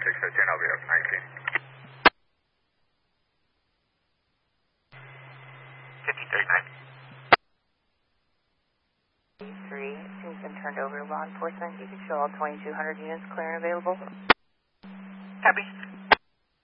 610, I'll be up 19. 1539. 3, has been turned over to law enforcement. You can show all 2,200 units clear and available. Copy.